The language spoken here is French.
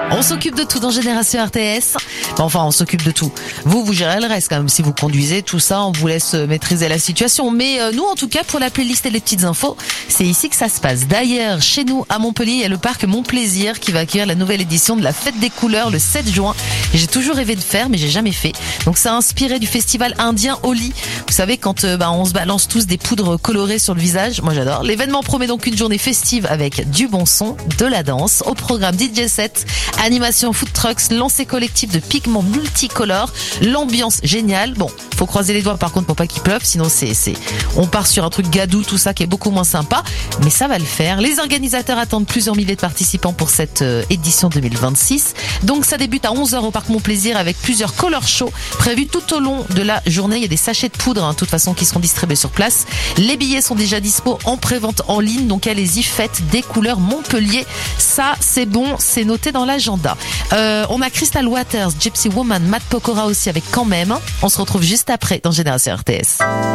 On s'occupe de tout dans Génération RTS. Enfin, on s'occupe de tout. Vous gérez le reste quand même. Si vous conduisez, tout ça, on vous laisse maîtriser la situation. Mais nous, en tout cas, pour la playlist et les petites infos, c'est ici que ça se passe. D'ailleurs, chez nous, à Montpellier, il y a le parc Mon Plaisir qui va accueillir la nouvelle édition de la Fête des Couleurs le 7 juin. Et j'ai toujours rêvé de faire, mais j'ai jamais fait. Donc, ça a inspiré du festival indien Holi. Vous savez, quand on se balance tous des poudres colorées sur le visage. Moi, j'adore. L'événement promet donc une journée festive avec du bon son, de la danse, au programme DJ set, animation food trucks, lancer collectif de pigments multicolores, l'ambiance géniale. Bon, faut croiser les doigts par contre pour pas qu'il pleuve, sinon on part sur un truc gadou, tout ça qui est beaucoup moins sympa, mais ça va le faire. Les organisateurs attendent plusieurs milliers de participants pour cette édition 2026. Donc ça débute à 11h au parc Mon Plaisir avec plusieurs color shows prévus tout au long de la journée. Il y a des sachets de poudre, de toute façon, qui seront distribués sur place. Les billets sont déjà dispo en prévente en ligne, donc allez-y, faites des couleurs Montpellier. Ça, c'est bon, c'est noté dans l'agenda. On a Crystal Waters, Gypsy Woman, Matt Pokora aussi avec Quand même. On se retrouve juste après dans Génération RTS.